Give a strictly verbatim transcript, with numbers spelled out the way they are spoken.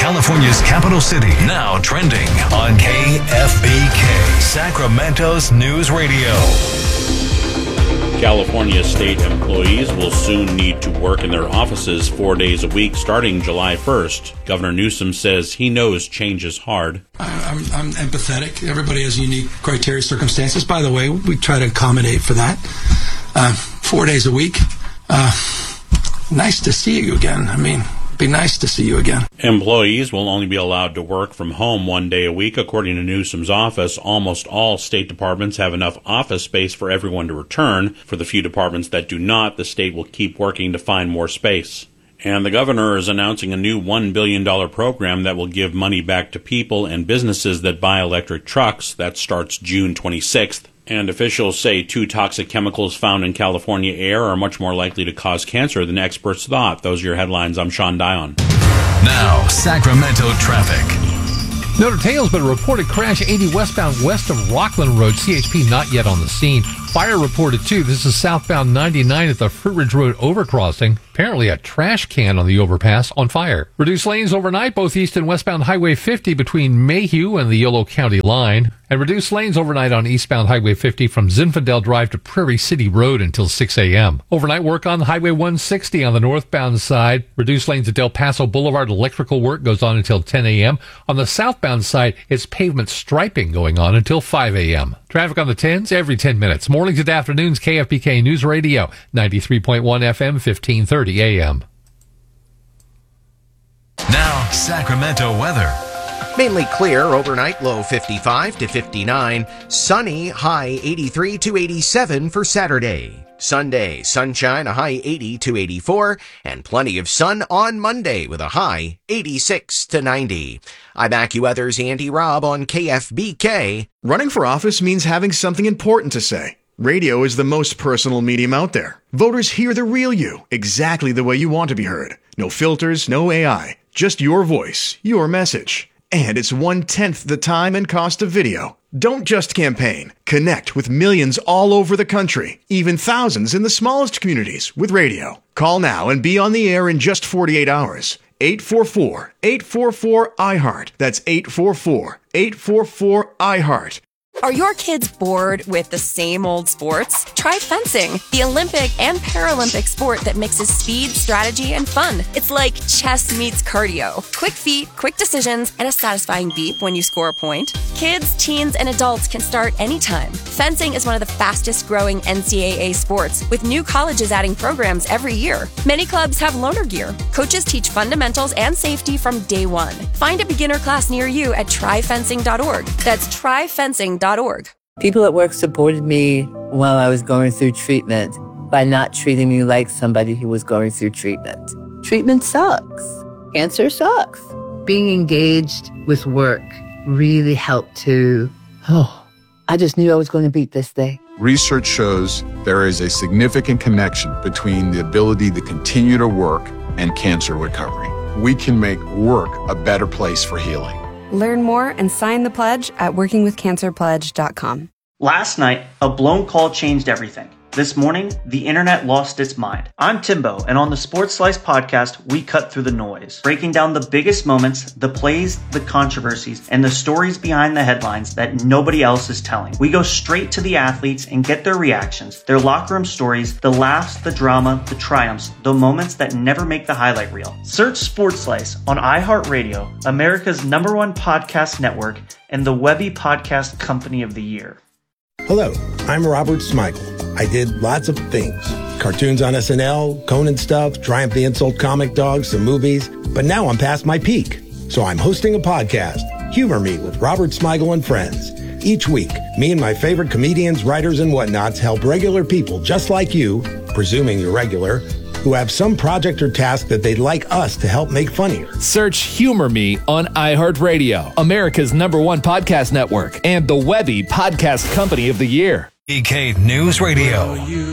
California's capital city, now trending on K F B K, Sacramento's news radio. California state employees will soon need to work in their offices four days a week starting July first. Governor Newsom says he knows change is hard. I'm, I'm empathetic. Everybody has unique criteria, circumstances. By the way, we try to accommodate for that. Uh, four days a week. Uh, nice to see you again. I mean, be nice to see you again. Employees will only be allowed to work from home one day a week, according to Newsom's office. Almost all state departments have enough office space for everyone to return. For the few departments that do not, the state will keep working to find more space. And the governor is announcing a new one billion dollars program that will give money back to people and businesses that buy electric trucks. That starts June twenty-sixth. And officials say two toxic chemicals found in California air are much more likely to cause cancer than experts thought. Those are your headlines. I'm Sean Dion. Now, Sacramento traffic. Notre Dame's been a reported crash eighty westbound west of Rockland Road. C H P not yet on the scene. Fire reported too. This is southbound ninety-nine at the Fruit Ridge Road overcrossing. Apparently a trash can on the overpass on fire. Reduced lanes overnight, both east and westbound Highway fifty between Mayhew and the Yolo County line. And reduced lanes overnight on eastbound Highway fifty from Zinfandel Drive to Prairie City Road until six a.m. Overnight work on Highway one sixty on the northbound side. Reduced lanes at Del Paso Boulevard. Electrical work goes on until ten a.m. On the southbound side, it's pavement striping going on until five a.m. Traffic on the tens every ten minutes. Mornings and afternoons, K F B K News Radio, ninety-three point one F M, fifteen thirty a.m. Now, Sacramento weather. Mainly clear overnight, low fifty-five to fifty-nine. Sunny, high eighty-three to eighty-seven for Saturday. Sunday, sunshine, a high eighty to eighty-four, and plenty of sun on Monday with a high eighty-six to ninety. I'm AccuWeather's Andy Robb on K F B K. Running for office means having something important to say. Radio is the most personal medium out there. Voters hear the real you, exactly the way you want to be heard. No filters, no A I, just your voice, your message. And it's one-tenth the time and cost of video. Don't just campaign. Connect with millions all over the country, even thousands in the smallest communities with radio. Call now and be on the air in just forty-eight hours. eight four four, eight four four, I heart. That's eight four four, eight four four, I heart. Are your kids bored with the same old sports? Try fencing, the Olympic and Paralympic sport that mixes speed, strategy, and fun. It's like chess meets cardio. Quick feet, quick decisions, and a satisfying beep when you score a point. Kids, teens, and adults can start anytime. Fencing is one of the fastest growing N C double A sports, with new colleges adding programs every year. Many clubs have loaner gear. Coaches teach fundamentals and safety from day one. Find a beginner class near you at try fencing dot org. That's try fencing dot org. People at work supported me while I was going through treatment by not treating me like somebody who was going through treatment. Treatment sucks. Cancer sucks. Being engaged with work really helped to, oh, I just knew I was going to beat this thing. Research shows there is a significant connection between the ability to continue to work and cancer recovery. We can make work a better place for healing. Learn more and sign the pledge at working with cancer pledge dot com. Last night, a blown call changed everything. This morning, the internet lost its mind. I'm Timbo, and on the Sports Slice podcast, we cut through the noise, breaking down the biggest moments, the plays, the controversies, and the stories behind the headlines that nobody else is telling. We go straight to the athletes and get their reactions, their locker room stories, the laughs, the drama, the triumphs, the moments that never make the highlight reel. Search Sports Slice on iHeartRadio, America's number one podcast network, and the Webby Podcast Company of the Year. Hello, I'm Robert Smigel. I did lots of things. Cartoons on S N L, Conan stuff, Triumph the Insult comic dogs, some movies. But now I'm past my peak. So I'm hosting a podcast, Humor Me with Robert Smigel and Friends. Each week, me and my favorite comedians, writers, and whatnots help regular people just like you, presuming you're regular, who have some project or task that they'd like us to help make funnier. Search Humor Me on iHeartRadio, America's number one podcast network, and the Webby Podcast Company of the Year. E K News Radio.